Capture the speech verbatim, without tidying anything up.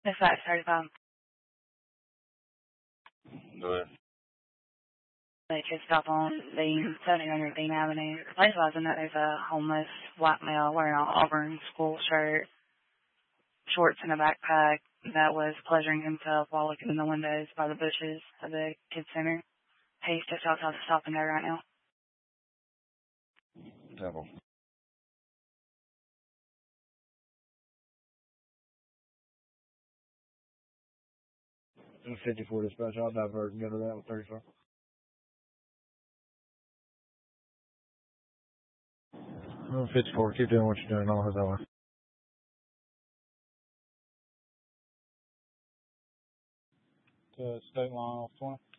If that's thirty-five, Go ahead. they could stop on the seventy hundred Dean Avenue. Realizing that there's a homeless white male wearing an Auburn school shirt, shorts, and a backpack that was pleasuring himself while looking in the windows by the bushes of the kids center. He's just outside the stopping there right now. Devil. fifty-four dispatch, I'll divert and go to that with thirty-four. fifty-four, keep doing what you're doing, I'll head that way. To state line off twenty.